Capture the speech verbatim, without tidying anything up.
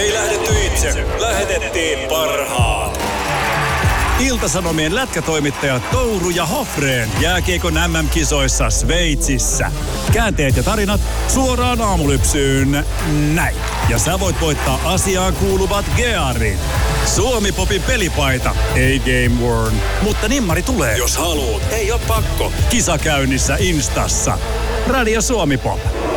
Ei lähdetty itse, lähetettiin parhaat. Ilta-Sanomien lätkätoimittajat Touru ja Hoffreen jääkiekon äm äm-kisoissa Sveitsissä. Käänteet ja tarinat suoraan aamulypsyyn. Näin. Ja sä voit voittaa asiaan kuuluvat gearit. Suomi-popin pelipaita, ei Game Worn, mutta nimmari tulee. Jos haluat, ei oo pakko. Kisa käynnissä Instassa. Radio Suomi Pop.